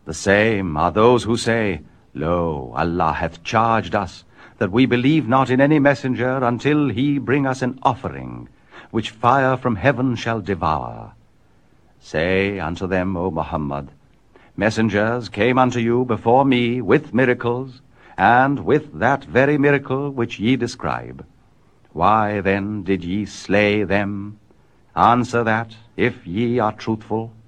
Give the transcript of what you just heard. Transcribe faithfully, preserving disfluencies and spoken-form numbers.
The same are those who say, Lo, Allah hath charged us, that we believe not in any messenger until he bring us an offering, which fire from heaven shall devour. Say unto them, O Muhammad, Messengers came unto you before me with miracles, and with that very miracle which ye describe. Why then did ye slay them? Answer that, if ye are truthful.